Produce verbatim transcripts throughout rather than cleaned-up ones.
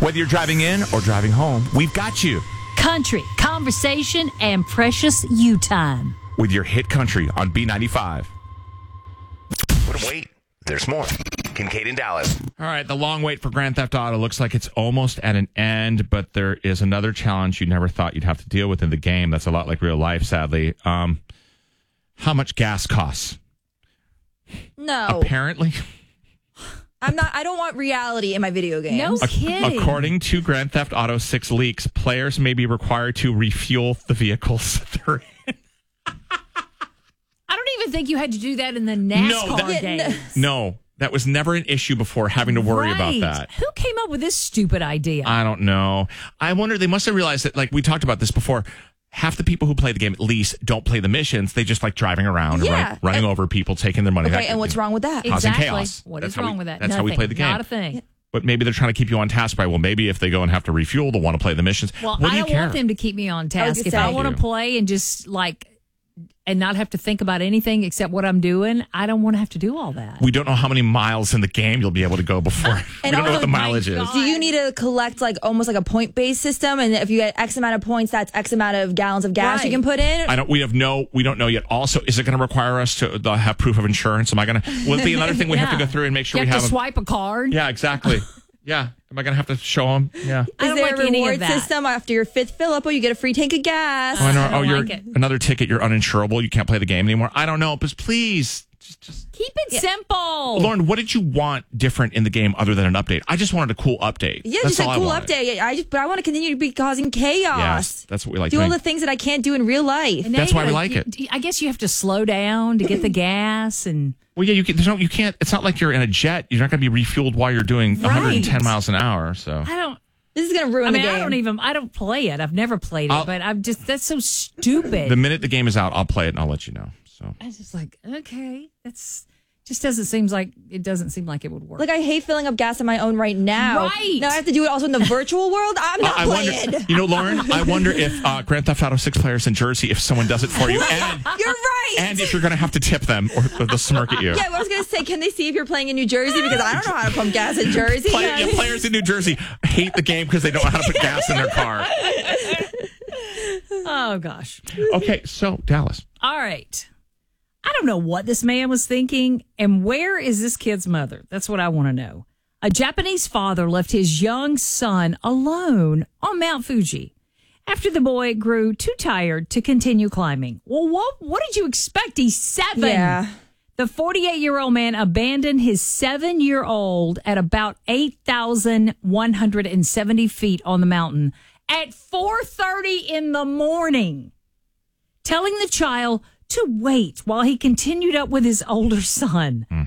Whether you're driving in or driving home, we've got you. Country, conversation, and precious you time. With your hit country on B ninety-five. But wait, there's more. Kincaid and Dallas. All right, the long wait for Grand Theft Auto looks like it's almost at an end, but there is another challenge you never thought you'd have to deal with in the game. That's a lot like real life, sadly. Um, how much gas costs? No. Apparently. I'm not. I don't want reality in my video games. No Ac- kidding. According to Grand Theft Auto six leaks, players may be required to refuel the vehicles they're in. I don't even think you had to do that in the NASCAR No, that- games. No, that was never an issue before, having to worry Right. about that. Who came up with this stupid idea? I don't know. I wonder, they must have realized that, like we talked about this before, half the people who play the game at least don't play the missions. They just like driving around and Yeah. run, running And- over people, taking their money. Okay, That- and what's wrong with that? Causing exactly. chaos. What That's is how wrong we- with that? that's how we Nothing. play the game. Not a thing. But maybe they're trying to keep you on task by, well, maybe if they go and have to refuel, they'll want to play the missions. Well, what do I you don't care? want them to keep me on I was task. gonna If say- I want You. to play and just like and not have to think about anything except what I'm doing, I don't want to have to do all that. We don't know how many miles in the game you'll be able to go before. we And don't know what also- the mileage is. God. Do you need to collect like almost like a point based system? And if you get X amount of points, that's X amount of gallons of gas you Right. can put in? I don't. We have no. We don't know yet. Also, is it going to require us to uh, have proof of insurance? Am I going to? Will it be another thing we have to Yeah. go through and make sure you we have have? to a- swipe a card. Yeah, exactly. Yeah. Am I going to have to show them? Yeah. I Is don't there like a any reward of that. system after your fifth fill up? Oh, you get a free tank of gas. Oh, I know. I don't oh, you're like it. another ticket. You're uninsurable. You can't play the game anymore. I don't know. But please, just, just. Keep it simple. Lauren, what did you want different in the game other than an update? I just wanted a cool update. Yeah, That's just a all I cool wanted. update. I just, but I want to continue to be causing chaos. Yes, that's what we like Do all doing. the things that I can't do in real life. And now That's you why we gotta- like you- it. you- I guess you have to slow down to get the gas and. Well, yeah, you can, there's no, you can't. It's not like you're in a jet. You're not going to be refueled while you're doing one hundred ten Right. miles an hour. So I don't. This is going to ruin I mean, the game. I don't even. I don't play it. I've never played it, I'll- but I'm just. That's so stupid. the minute the game is out, I'll play it and I'll let you know. So I was just like, okay, that's just doesn't seems like it doesn't seem like it would work. Like, I hate filling up gas on my own right now. Right. Now I have to do it also in the virtual world. I'm not I wonder, playing. you know, Lauren, I wonder if uh, Grand Theft Auto six players in Jersey, if someone does it for you, and You're right. and if you're going to have to tip them or, or they'll smirk at you. Yeah, I was going to say, can they see if you're playing in New Jersey? Because I don't know how to pump gas in Jersey. Play, yeah, players in New Jersey hate the game because they don't know how to put gas in their car. oh gosh. Okay, so Dallas. All right. I don't know what this man was thinking, and where is this kid's mother? That's what I want to know. A Japanese father left his young son alone on Mount Fuji after the boy grew too tired to continue climbing. Well, what what did you expect? He's seven. Yeah. The forty-eight-year-old man abandoned his seven-year-old at about eight thousand one hundred seventy feet on the mountain at four thirty in the morning, telling the child to wait while he continued up with his older son. Mm.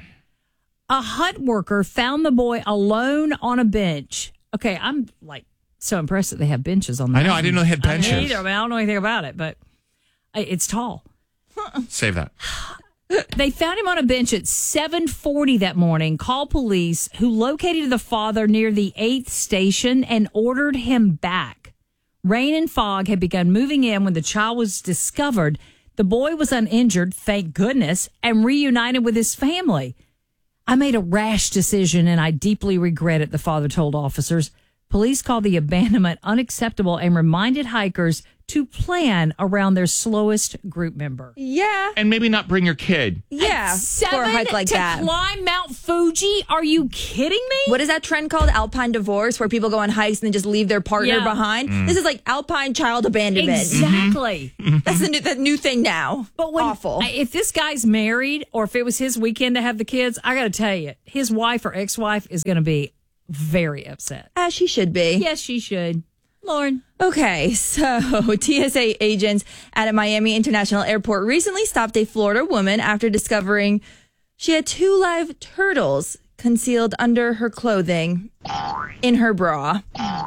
A hut worker found the boy alone on a bench. Okay, I'm like so impressed that they have benches on the I know, I mountain. didn't know they had I benches. mean, either. I mean, I don't know anything about it, but it's tall. Save that. They found him on a bench at seven forty that morning, called police, who located the father near the eighth station and ordered him back. Rain and fog had begun moving in when the child was discovered. The boy was uninjured, thank goodness, and reunited with his family. I made a rash decision and I deeply regret it, the father told officers. Police called the abandonment unacceptable and reminded hikers to plan around their slowest group member. Yeah. And maybe not bring your kid. Yeah. Seven For a hike like to that. climb Mount Fuji? Are you kidding me? What is that trend called? Alpine divorce, where people go on hikes and then just leave their partner Yeah. behind. Mm. This is like alpine child abandonment. Exactly. That's the new, the new thing now. But when, Awful. if this guy's married or if it was his weekend to have the kids, I got to tell you, his wife or ex-wife is going to be very upset. As she should be. Yes, she should. Lauren. Okay, so T S A agents at a Miami International Airport recently stopped a Florida woman after discovering she had two live turtles concealed under her clothing in her bra.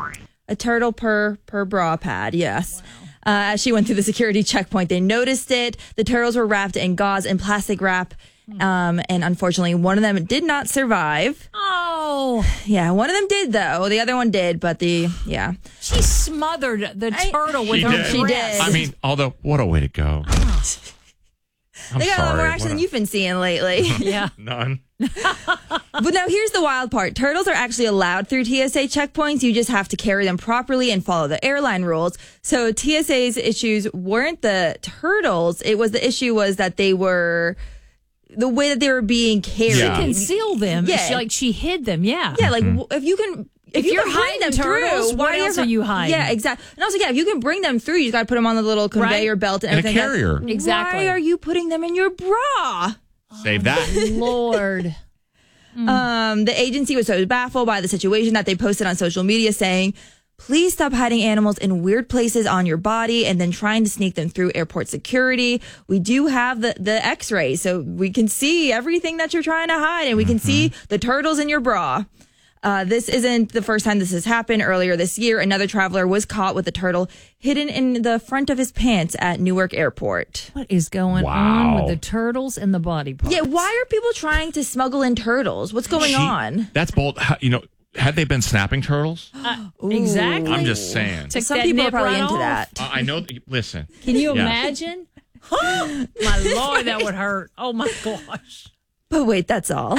A turtle per per bra pad, yes. Uh, as she went through the security checkpoint, they noticed it. The turtles were wrapped in gauze and plastic wrap. Um, and unfortunately, one of them did not survive. Oh, Yeah, one of them did, though. The other one did, but the, yeah. she smothered the I- turtle with She her did. She dress. did. I mean, although, what a way to go. I'm They got a lot sorry. more action What than a- you've been seeing lately. Yeah. None. But now here's the wild part. Turtles are actually allowed through T S A checkpoints. You just have to carry them properly and follow the airline rules. So T S A's issues weren't the turtles. It was the issue was that they were the way that they were being carried. Yeah. Conceal them. Yeah. She, like she hid them. Yeah. Yeah, like w if you can. If, If you you're can bring hiding them turtles, through, what why else are you hiding? Yeah, exactly. And also, yeah, if you can bring them through, you just got to put them on the little conveyor Right. belt and And a everything. carrier. Exactly. Why are you putting them in your bra? Save that. Lord. Um, the agency was so baffled by the situation that they posted on social media saying, please stop hiding animals in weird places on your body and then trying to sneak them through airport security. We do have the, the x-ray, so we can see everything that you're trying to hide, and we can see the turtles in your bra. Uh, this isn't the first time this has happened. Earlier this year, another traveler was caught with a turtle hidden in the front of his pants at Newark Airport. What is going Wow. on with the turtles and the body parts? Yeah, why are people trying to smuggle in turtles? What's going She- on? That's bold. How- You know, had they been snapping turtles? Exactly. I'm just saying. Took Some that people are nip probably right into off. that. Uh, I know. Listen. Can you Yeah. imagine? My Lord, that would hurt. Oh my gosh. But wait, that's all.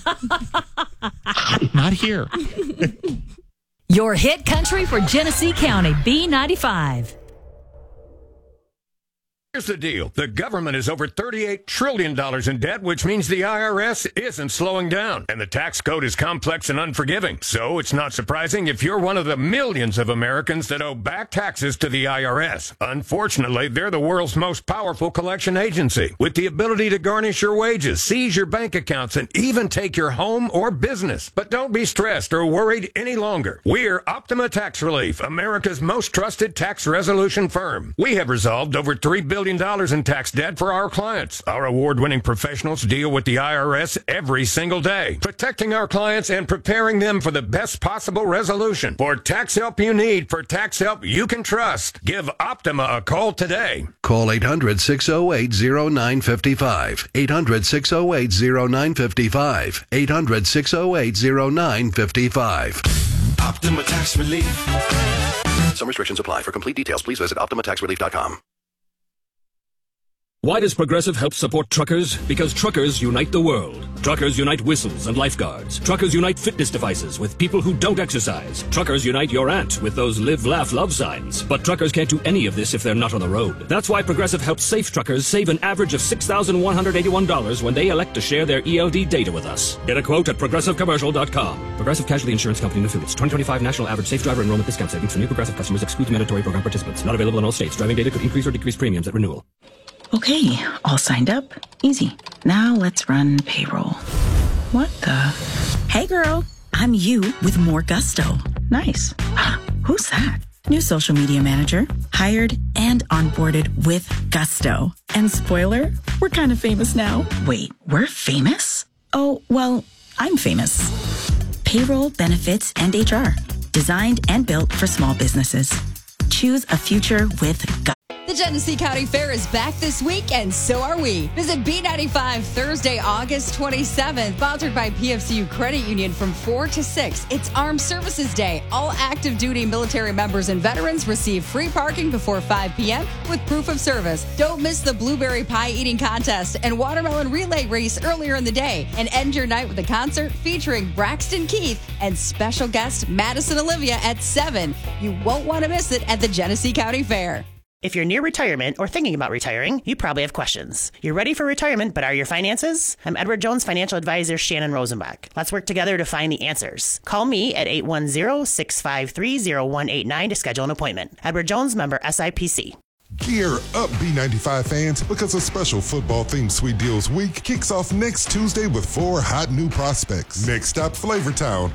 Not here. Your hit country for Genesee County, B ninety-five. Here's the deal. The government is over thirty-eight trillion dollars in debt, which means the I R S isn't slowing down. And the tax code is complex and unforgiving. So it's not surprising if you're one of the millions of Americans that owe back taxes to the I R S. Unfortunately, they're the world's most powerful collection agency, with the ability to garnish your wages, seize your bank accounts, and even take your home or business. But don't be stressed or worried any longer. We're Optima Tax Relief, America's most trusted tax resolution firm. We have resolved over three billion dollars in tax debt for our clients. Our award-winning professionals deal with the I R S every single day, protecting our clients and preparing them for the best possible resolution. For tax help you need, for tax help you can trust, give Optima a call today. Call eight hundred, six oh eight, oh nine five five. eight hundred, six oh eight, oh nine five five. eight hundred, six oh eight, oh nine five five. Optima Tax Relief. Some restrictions apply. For complete details, please visit optima tax relief dot com. Why does Progressive help support truckers? Because truckers unite the world. Truckers unite whistles and lifeguards. Truckers unite fitness devices with people who don't exercise. Truckers unite your aunt with those live, laugh, love signs. But truckers can't do any of this if they're not on the road. That's why Progressive helps safe truckers save an average of six thousand one hundred eighty-one dollars when they elect to share their E L D data with us. Get a quote at progressive commercial dot com. Progressive Casualty Insurance Company and Affiliates. twenty twenty-five National Average Safe Driver Enrollment Discount Savings for new Progressive customers excludes mandatory program participants. Not available in all states. Driving data could increase or decrease premiums at renewal. Okay, all signed up. Easy. Now let's run payroll. What the? Hey girl, I'm you with more gusto. Nice. Who's that? New social media manager, hired and onboarded with gusto. And spoiler, we're kind of famous now. Wait, we're famous? Oh, well, I'm famous. Payroll, benefits, and H R. Designed and built for small businesses. Choose a future with gusto. The Genesee County Fair is back this week, and so are we. Visit B ninety-five Thursday, August twenty-seventh, sponsored by P F C U Credit Union from four to six. It's Armed Services Day. All active duty military members and veterans receive free parking before five p.m. with proof of service. Don't miss the blueberry pie eating contest and watermelon relay race earlier in the day. And end your night with a concert featuring Braxton Keith and special guest Madison Olivia at seven. You won't want to miss it at the Genesee County Fair. If you're near retirement or thinking about retiring, you probably have questions. You're ready for retirement, but are your finances? I'm Edward Jones financial advisor Shannon Rosenbach. Let's work together to find the answers. Call me at eight one zero, six five three, zero one eight nine to schedule an appointment. Edward Jones, member S I P C. Gear up, B ninety-five fans, because a special football-themed Sweet Deals Week kicks off next Tuesday with four hot new prospects. Next stop, Flavortown,